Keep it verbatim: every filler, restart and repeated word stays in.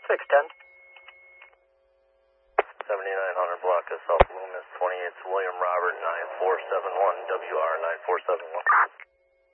six ten. seventy-nine hundred block of South Loomis, twenty-eight William Robert, nine four seven one, W R nine four seven one.